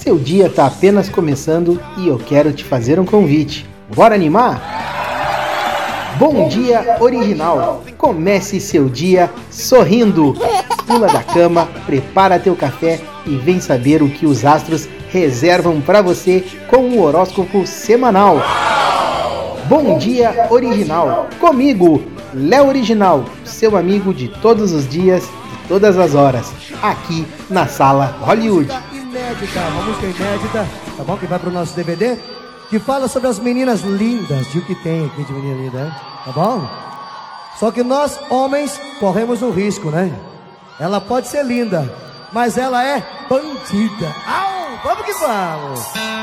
Seu dia tá apenas começando e eu quero te fazer um convite. Bora animar? Bom Dia Original. Comece seu dia sorrindo. Pula da cama, prepara teu café e vem saber o que os astros reservam para você com o horóscopo semanal. Bom Dia Original. Comigo, Léo Original, seu amigo de todos os dias, de todas as horas, aqui na Sala Hollywood. Inédita, uma música inédita, tá bom? Que vai pro nosso DVD, que fala sobre as meninas lindas, e o que tem aqui de menina linda, né? Tá bom? Só que nós, homens, corremos um risco, né? Ela pode ser linda, mas ela é bandida. Au! Vamos que vamos!